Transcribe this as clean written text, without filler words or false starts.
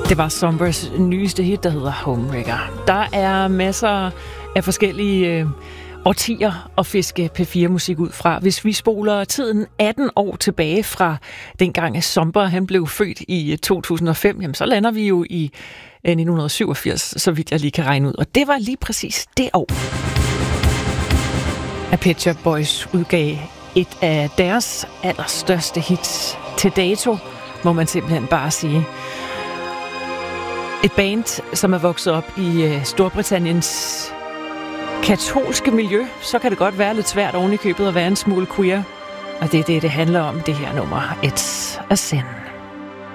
Det var Sombers nyeste hit, der hedder Homewrecker. Der er masser af forskellige årtier at fiske P4-musik ud fra. Hvis vi spoler tiden 18 år tilbage fra dengang Somber han blev født i 2005, jamen så lander vi jo i 1987, så vidt jeg lige kan regne ud. Og det var lige præcis det år, at Pet Shop Boys udgav et af deres allerstørste hits til dato, må man simpelthen bare sige. Et band, som er vokset op i Storbritanniens katolske miljø, så kan det godt være lidt svært oven i købet at være en smule queer. Og det er det handler om, det her nummer. It's a Sin.